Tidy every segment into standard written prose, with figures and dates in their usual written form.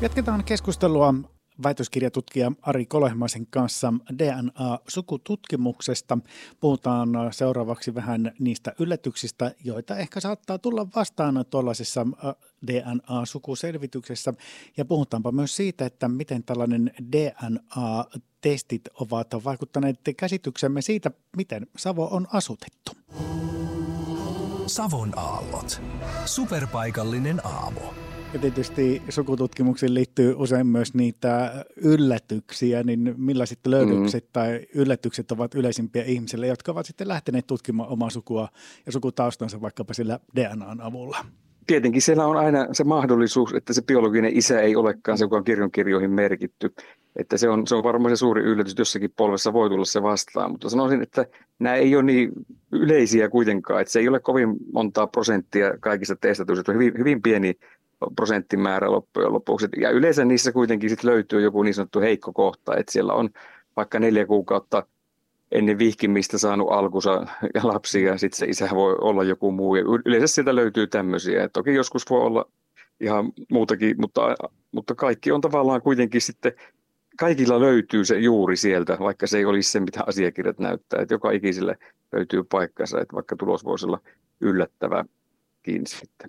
Jatketaan keskustelua väitöskirjatutkija Ari Kolehmaisen kanssa DNA-sukututkimuksesta. Puhutaan seuraavaksi vähän niistä yllätyksistä, joita ehkä saattaa tulla vastaan tuollaisessa DNA-sukuselvityksessä. Ja puhutaanpa myös siitä, että miten tällainen DNA-testit ovat vaikuttaneet käsityksemme siitä, miten Savo on asutettu. Savon aallot. Superpaikallinen aamu. Ja tietysti sukututkimuksiin liittyy usein myös niitä yllätyksiä, niin millaiset löydökset tai yllätykset ovat yleisimpiä ihmisille, jotka ovat sitten lähteneet tutkimaan omaa sukua ja sukutaustansa vaikkapa sillä DNAn avulla? Tietenkin siellä on aina se mahdollisuus, että se biologinen isä ei olekaan se, joka on kirjonkirjoihin merkitty. Että se on varmaan se suuri yllätys, että jossakin polvessa voi tulla se vastaan. Mutta sanoisin, että nämä ei ole niin yleisiä kuitenkaan. Että se ei ole kovin montaa prosenttia kaikista testatuista. Se on hyvin pieni prosenttimäärä loppujen lopuksi. Ja yleensä niissä kuitenkin sit löytyy joku niin sanottu heikko kohta. Että siellä on vaikka 4 kuukautta ennen vihkimistä saanut alkunsa ja lapsia, ja sitten se isä voi olla joku muu. Ja yleensä sieltä löytyy tämmöisiä. Et toki joskus voi olla ihan muutakin, mutta kaikki on tavallaan kuitenkin sitten, kaikilla löytyy se juuri sieltä, vaikka se ei olisi se, mitä asiakirjat näyttää. Et joka ikiselle löytyy paikkansa, että vaikka tulos voisi olla yllättäväkin sitten.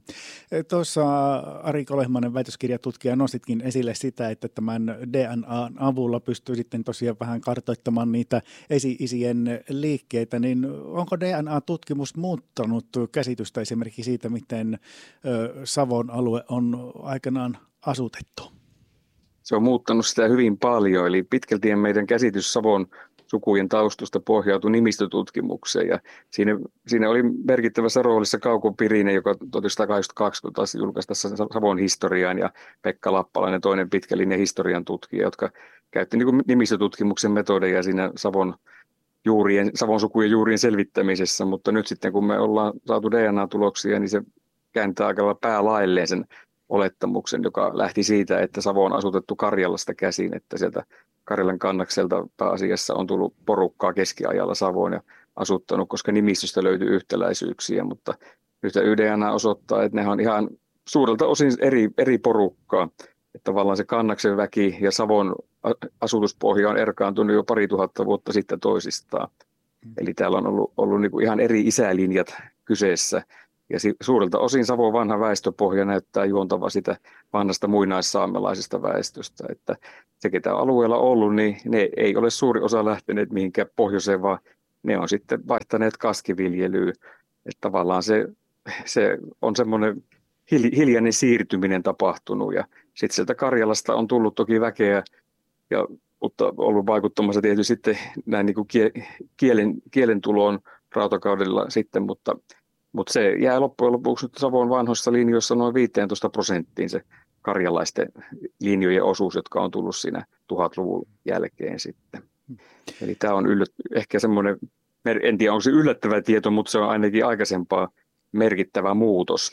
Tuossa Ari Kolehmainen, väitöskirjatutkija, nostitkin esille sitä, että tämän DNAn avulla pystyy sitten tosiaan vähän kartoittamaan niitä esi-isien liikkeitä, niin onko DNA-tutkimus muuttanut käsitystä esimerkiksi siitä, miten Savon alue on aikanaan asutettu? Se on muuttanut sitä hyvin paljon, eli pitkälti meidän käsitys Savon sukujen taustusta pohjautui nimistötutkimukseen, ja siinä oli merkittävässä roolissa Kauko Pirinen, joka 1982 taas julkaisi tässä Savon historiaan, ja Pekka Lappalainen, toinen pitkällinen historian tutkija, jotka käytti niin nimistötutkimuksen metodeja siinä Savon sukujen juurien selvittämisessä, mutta nyt sitten kun me ollaan saatu DNA-tuloksia, niin se kääntää aika lailla päälailleen sen olettamuksen, joka lähti siitä, että Savo on asutettu Karjalasta käsin, että sieltä Karjalan kannakselta pääasiassa on tullut porukkaa keskiajalla Savoon ja asuttanut, koska nimistöstä löytyy yhtäläisyyksiä, mutta yhtä DNA osoittaa, että ne on ihan suurelta osin eri porukkaa. Että tavallaan se kannaksen väki ja Savon asutuspohja on erkaantunut jo 2000 vuotta sitten toisistaan. Eli täällä on ollut niin kuin ihan eri isälinjat kyseessä. Ja suurelta osin Savon vanha väestöpohja näyttää juontava sitä vanhasta muinaissaamelaisesta väestöstä. Että se, ketä on alueella ollut, niin ne ei ole suuri osa lähteneet mihinkään pohjoiseen, vaan ne on sitten vaihtaneet kaskiviljelyyn. Että tavallaan se on semmoinen hiljainen siirtyminen tapahtunut. Ja sitten sieltä Karjalasta on tullut toki väkeä, mutta ollut vaikuttamassa tietysti sitten näin niin kuin kielen tuloon rautakaudella sitten, mutta se jää loppujen lopuksi nyt Savon vanhoissa linjoissa noin 15% se karjalaisten linjojen osuus, jotka on tullut siinä 1000-luvun jälkeen sitten. Eli tämä on ehkä semmoinen, en tiedä onko se yllättävä tieto, mutta se on ainakin aikaisempaa merkittävä muutos.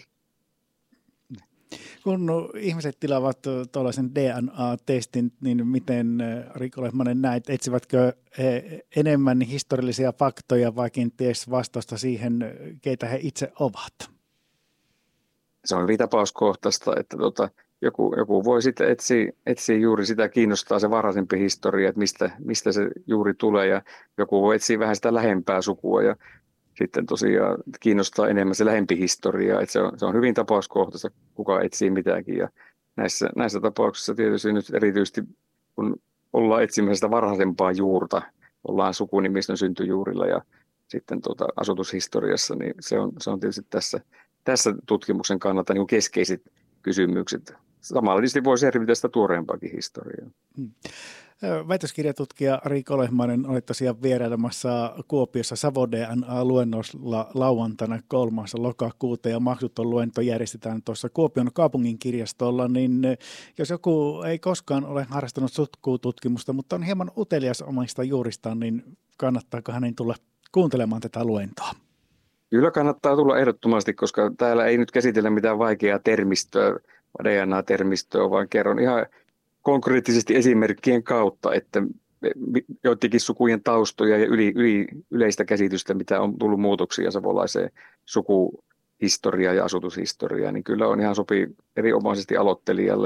Kun ihmiset tilaavat tuollaisen DNA-testin, niin miten, Ari Kolehmainen, näet, etsivätkö he enemmän historiallisia faktoja vai kenties vastausta siihen, keitä he itse ovat? Se on hyvin tapauskohtaista, että joku voi sitten etsiä juuri sitä, kiinnostaa se varhaisempi historia, että mistä se juuri tulee, ja joku voi etsiä vähän sitä lähempää sukua, ja sitten tosiaan kiinnostaa enemmän se lähempi historia, että se on hyvin tapauskohtaista, kuka etsii mitäkin. Ja näissä tapauksissa tietysti nyt erityisesti, kun ollaan etsimässä sitä varhaisempaa juurta, ollaan sukunimistön syntyjuurilla ja sitten asutushistoriassa, niin se on tietysti tässä tutkimuksen kannalta niin keskeiset kysymykset. Samalla tietysti voi selvitä sitä tuoreempaakin historiaa. Väitöskirjatutkija Ari Kolehmainen oli tosiaan vierailemassa Kuopiossa Savo DNA-luennolla lauantaina 3. lokakuuta, ja maksuton luento järjestetään tuossa Kuopion kaupungin kirjastolla, niin jos joku ei koskaan ole harrastanut sukututkimusta, mutta on hieman utelias omista juuristaan, niin kannattaako hänen tulla kuuntelemaan tätä luentoa? Kyllä kannattaa tulla ehdottomasti, koska täällä ei nyt käsitellä mitään vaikeaa termistöä, DNA-termistöä, vaan kerron ihan konkreettisesti esimerkkien kautta, että joidenkin sukujen taustoja ja yleistä käsitystä, mitä on tullut muutoksia savolaiseen sukuhistoriaan ja asutushistoriaan, niin kyllä on ihan sopii erinomaisesti aloittelijalle. Ja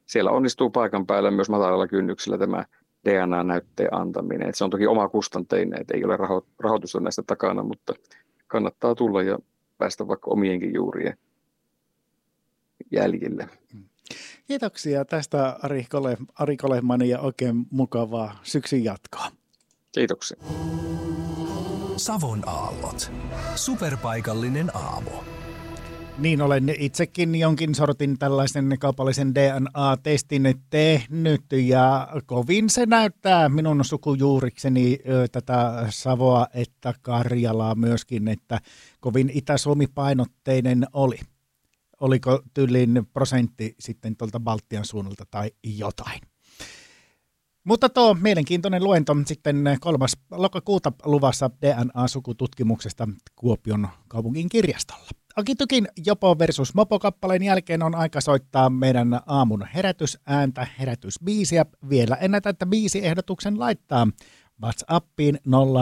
siellä onnistuu paikan päällä myös matalalla kynnyksellä tämä DNA-näytteen antaminen. Et se on toki oma kustanteinen, että ei ole rahoitusta näistä takana, mutta kannattaa tulla ja päästä vaikka omienkin juurien jäljille. Kiitoksia tästä Ari Kolehmanin ja oikein mukavaa syksyn jatkoa. Kiitoksia. Savon aallot. Superpaikallinen aamu. Niin, olen itsekin jonkin sortin tällaisen kaupallisen DNA-testin tehnyt ja kovin se näyttää minun sukujuurikseni tätä Savoa että Karjalaa myöskin, että kovin Itä-Suomi-painotteinen oli. Oliko tyylin prosentti sitten tuolta Baltian suunnalta tai jotain. Mutta tuo mielenkiintoinen luento sitten 3. lokakuuta luvassa DNA-sukututkimuksesta Kuopion kaupungin kirjastolla. Akitykin Jopo versus Mopo-kappaleen jälkeen on aika soittaa meidän aamun herätysääntä, herätysbiisiä. Vielä ennätätte biisiehdotuksen laittaa WhatsAppiin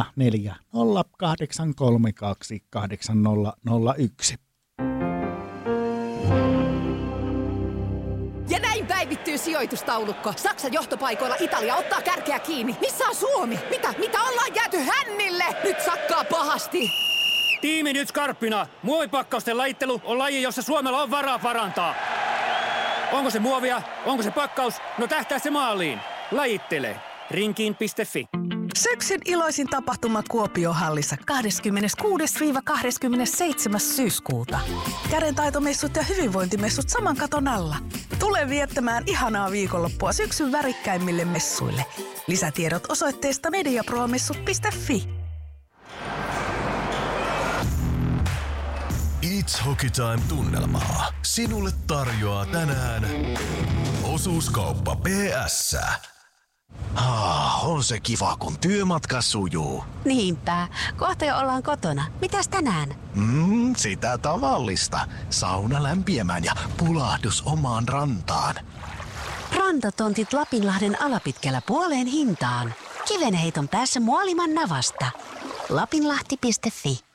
0408328001. Ja näin päivittyy sijoitustaulukko. Saksan johtopaikoilla Italia ottaa kärkeä kiinni. Missä on Suomi? Mitä ollaan jääty hännille? Nyt sakkaa pahasti. Tiimi nyt skarppina. Muovipakkausten lajittelu on laji, jossa Suomella on varaa parantaa. Onko se muovia? Onko se pakkaus? No tähtää se maaliin. Lajittele. Rinkiin.fi. Syksyn iloisin tapahtuma Kuopio-hallissa 26-27. syyskuuta. Kädentaitomessut ja hyvinvointimessut saman katon alla. Tule viettämään ihanaa viikonloppua syksyn värikkäimmille messuille. Lisätiedot osoitteesta mediapromessut.fi. It's Hockey Time-tunnelmaa. Sinulle tarjoaa tänään osuuskauppa PS. On se kiva, kun työmatka sujuu. Niinpä. Kohta jo ollaan kotona. Mitäs tänään? Sitä tavallista. Sauna lämpiämään ja pulahdus omaan rantaan. Rantatontit Lapinlahden alapitkällä puoleen hintaan. Kivenheiton päässä Muoliman navasta. Lapinlahti.fi.